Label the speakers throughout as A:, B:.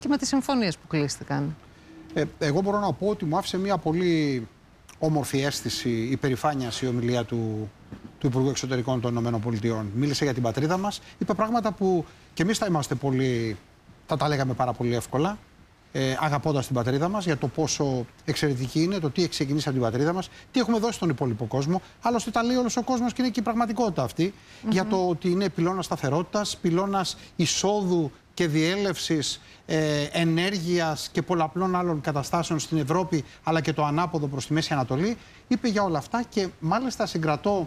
A: Και με τις συμφωνίες που κλείστηκαν.
B: Εγώ μπορώ να πω ότι μου άφησε μια πολύ όμορφη αίσθηση, υπερηφάνειας η ομιλία του Υπουργού Εξωτερικών των ΗΠΑ. Μίλησε για την πατρίδα μας, είπε πράγματα που και εμείς θα είμαστε πολύ, θα τα λέγαμε πάρα πολύ εύκολα, αγαπώντας την πατρίδα μας, για το πόσο εξαιρετική είναι, το τι έχει ξεκινήσει από την πατρίδα μας, τι έχουμε δώσει στον υπόλοιπο κόσμο. Άλλωστε τα λέει όλος ο κόσμος και είναι και η πραγματικότητα αυτή, για το ότι είναι πυλώνας σταθερότητας, πυλώνας εισόδου και διέλευσης ενέργειας και πολλαπλών άλλων καταστάσεων στην Ευρώπη, αλλά και το ανάποδο προς τη Μέση Ανατολή. Είπε για όλα αυτά και μάλιστα συγκρατώ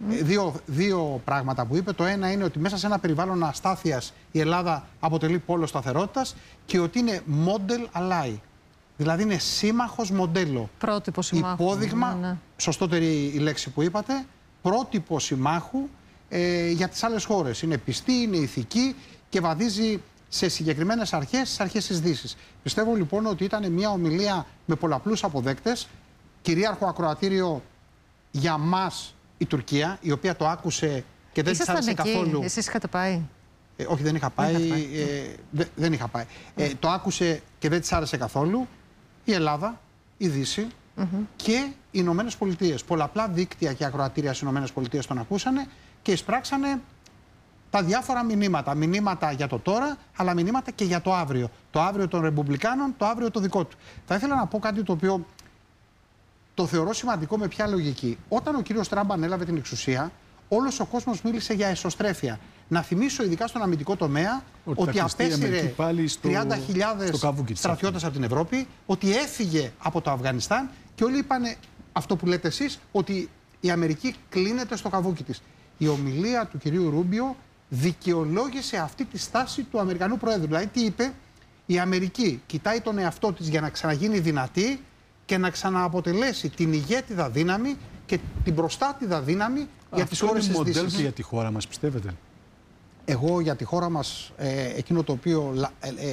B: δύο πράγματα που είπε. Το ένα είναι ότι μέσα σε ένα περιβάλλον αστάθειας η Ελλάδα αποτελεί πόλο σταθερότητας και ότι είναι model ally. Δηλαδή είναι σύμμαχος μοντέλο.
A: Πρότυπο συμμάχου.
B: Υπόδειγμα, ναι. Σωστότερη η λέξη που είπατε, πρότυπο συμμάχου για τις άλλες χώρες. Είναι πιστή, είναι ηθική και βαδίζει σε συγκεκριμένες αρχές, στις αρχές της Δύσης. Πιστεύω λοιπόν ότι ήταν μια ομιλία με πολλαπλούς αποδέκτες. Κυρίαρχο ακροατήριο για μας η Τουρκία, η οποία το άκουσε και δεν της άρεσε καθόλου.
A: Εσείς είχατε πάει?
B: Όχι, δεν είχα πάει. Δεν είχα πάει. Το άκουσε και δεν της άρεσε καθόλου η Ελλάδα, η Δύση και οι Ηνωμένες Πολιτείες. Πολλαπλά δίκτυα και ακροατήρια στις Ηνωμένες Πολιτείες τον ακούσανε και εισπράξανε τα διάφορα μηνύματα. Μηνύματα για το τώρα, αλλά μηνύματα και για το αύριο. Το αύριο των Ρεπουμπλικάνων, το αύριο το δικό του. Θα ήθελα να πω κάτι το οποίο το θεωρώ σημαντικό με ποια λογική. Όταν ο κύριος Τραμπ ανέλαβε την εξουσία, όλος ο κόσμος μίλησε για εσωστρέφεια. Να θυμίσω ειδικά στον αμυντικό τομέα ότι απέσυρε 30.000 στρατιώτες από την Ευρώπη, ότι έφυγε από το Αφγανιστάν και όλοι είπανε αυτό που λέτε εσείς, ότι η Αμερική κλείνεται στο καβούκι της. Η ομιλία του κυρίου Ρούμπιο δικαιολόγησε αυτή τη στάση του Αμερικανού Προέδρου. Δηλαδή τι είπε, η Αμερική κοιτάει τον εαυτό της για να ξαναγίνει δυνατή και να ξανααποτελέσει την ηγέτιδα δύναμη και την προστάτηδα δύναμη για τις χώρες της Δύσης.
C: Αυτό είναι μοντέλο για τη χώρα μας, πιστεύετε?
B: Εγώ για τη χώρα μας εκείνο το οποίο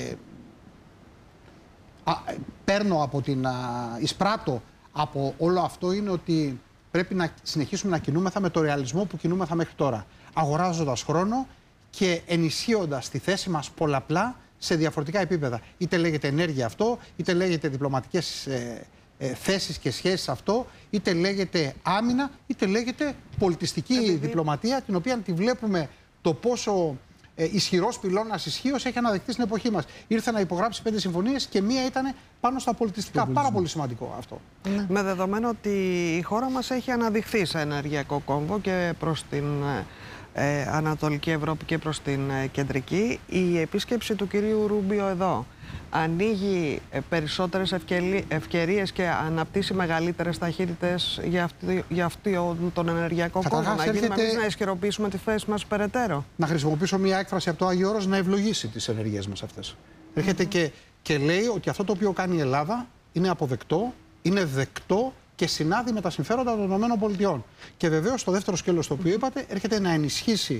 B: παίρνω από εισπράττω από όλο αυτό είναι ότι πρέπει να συνεχίσουμε να κινούμεθα με το ρεαλισμό που κινούμεθα μέχρι τώρα. Αγοράζοντας χρόνο και ενισχύοντας τη θέση μας πολλαπλά σε διαφορετικά επίπεδα. Είτε λέγεται ενέργεια αυτό, είτε λέγεται διπλωματικές θέσεις και σχέσεις αυτό, είτε λέγεται άμυνα, είτε λέγεται πολιτιστική διπλωματία, την οποία τη βλέπουμε το πόσο ισχυρός πυλώνας ισχύως έχει αναδειχθεί στην εποχή μας. Ήρθε να υπογράψει 5 συμφωνίες και μία ήταν πάνω στα πολιτιστικά. Πάρα πολύ σημαντικό αυτό.
D: Με δεδομένο ότι η χώρα μας έχει αναδειχθεί σε ενεργειακό κόμβο και προς την Ανατολική Ευρώπη και προς την κεντρική, η επίσκεψη του κυρίου Ρούμπιο εδώ ανοίγει περισσότερες ευκαιρίες και αναπτύσσει μεγαλύτερες ταχύτητες για αυτό τον ενεργειακό κόμβο, να γίνουμε εμείς να ισχυροποιήσουμε τη θέση μας περαιτέρω?
B: Να χρησιμοποιήσω μια έκφραση από το Άγιο Όρος, να ευλογήσει τις ενεργείες μας αυτές. Έρχεται και λέει ότι αυτό το οποίο κάνει η Ελλάδα είναι αποδεκτό, είναι δεκτό και συνάδει με τα συμφέροντα των ΗΠΑ. Και βεβαίως το δεύτερο σκέλος το οποίο είπατε έρχεται να ενισχύσει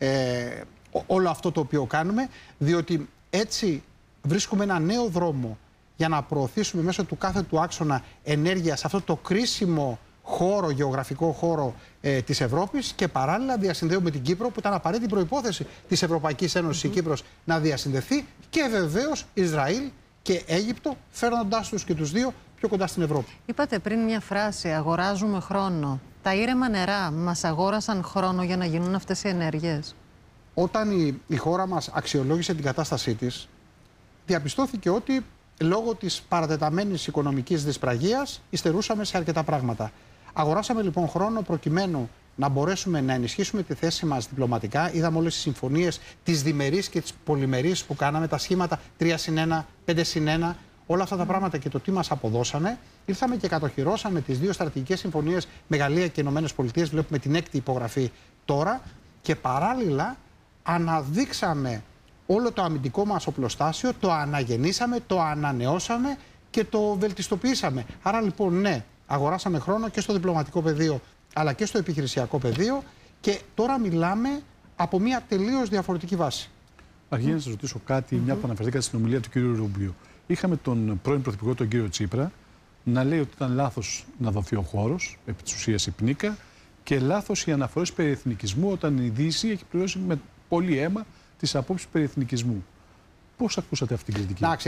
B: όλο αυτό το οποίο κάνουμε, διότι έτσι βρίσκουμε ένα νέο δρόμο για να προωθήσουμε μέσω του κάθε του άξονα ενέργεια σε αυτό το κρίσιμο χώρο, γεωγραφικό χώρο της Ευρώπης και παράλληλα διασυνδέουμε την Κύπρο, που ήταν απαραίτητη προϋπόθεση της Ευρωπαϊκής Ένωσης η Κύπρος να διασυνδεθεί, και βεβαίως Ισραήλ και Αίγυπτο, φέρνοντάς τους και τους δύο πιο κοντά στην Ευρώπη.
A: Είπατε πριν μια φράση, αγοράζουμε χρόνο. Τα ήρεμα νερά μας αγόρασαν χρόνο για να γίνουν αυτές οι ενέργειες?
B: Όταν η χώρα μας αξιολόγησε την κατάστασή της, διαπιστώθηκε ότι λόγω της παρατεταμένης οικονομικής δυσπραγίας υστερούσαμε σε αρκετά πράγματα. Αγοράσαμε λοιπόν χρόνο προκειμένου να μπορέσουμε να ενισχύσουμε τη θέση μας διπλωματικά. Είδαμε όλες τις συμφωνίες, τις διμερείς και τις πολυμερείς που κάναμε, τα σχήματα 3+1, 5+1, όλα αυτά τα πράγματα και το τι μας αποδώσανε. Ήρθαμε και κατοχυρώσαμε τις 2 στρατηγικές συμφωνίες με Γαλλία και Ηνωμένες Πολιτείες. Βλέπουμε την 6η υπογραφή τώρα και παράλληλα αναδείξαμε όλο το αμυντικό μας οπλοστάσιο, το αναγεννήσαμε, το ανανεώσαμε και το βελτιστοποιήσαμε. Άρα λοιπόν ναι, αγοράσαμε χρόνο και στο διπλωματικό πεδίο αλλά και στο επιχειρησιακό πεδίο και τώρα μιλάμε από μια τελείως διαφορετική βάση.
C: Αρχίζει να σας ρωτήσω κάτι, μια που αναφερθήκατε στην ομιλία του κ. Ρούμπιο. Είχαμε τον πρώην Πρωθυπουργό, τον κύριο Τσίπρα, να λέει ότι ήταν λάθος να δοθεί ο χώρος, επί της ουσίας η Πνίκα, και λάθος οι αναφορές περί εθνικισμού, όταν η Δύση έχει πληρώσει με πολύ αίμα τις απόψεις περί εθνικισμού. Πώς ακούσατε αυτή την κριτική?
B: Εντάξει,